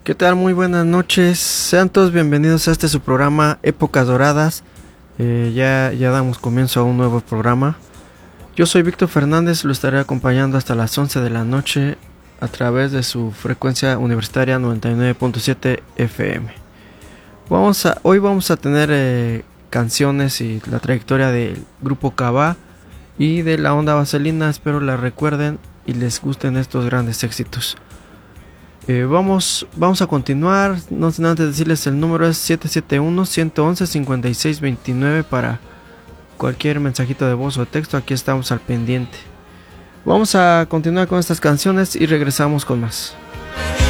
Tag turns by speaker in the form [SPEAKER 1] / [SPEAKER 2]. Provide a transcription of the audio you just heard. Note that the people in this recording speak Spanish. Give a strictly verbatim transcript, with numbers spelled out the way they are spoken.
[SPEAKER 1] ¿Qué tal? Muy buenas noches. Sean todos bienvenidos a este su programa Épocas Doradas. Eh, ya, ya damos comienzo a un nuevo programa. Yo soy Víctor Fernández, lo estaré acompañando hasta las once de la noche a través de su frecuencia universitaria noventa y nueve punto siete F M. Vamos a, hoy vamos a tener eh, canciones y la trayectoria del grupo Cabá y de la onda vaselina. Espero la recuerden y les gusten estos grandes éxitos. Eh, vamos, vamos a continuar, no sin antes decirles el número es siete siete uno, uno uno uno, cinco seis dos nueve para cualquier mensajito de voz o de texto, aquí estamos al pendiente. Vamos a continuar con estas canciones y regresamos con más.